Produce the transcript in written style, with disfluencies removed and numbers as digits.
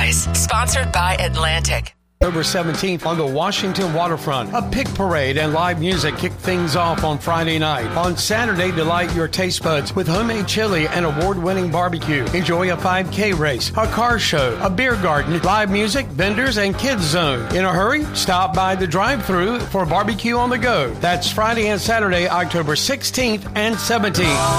applies. Sponsored by Atlantic. October 17th on the Washington waterfront. A pig parade and live music kick things off on Friday night. On Saturday, delight your taste buds with homemade chili and award-winning barbecue. Enjoy a 5K race, a car show, a beer garden, live music, vendors, and kids zone. In a hurry? Stop by the drive-thru for barbecue on the go. That's Friday and Saturday, October 16th and 17th.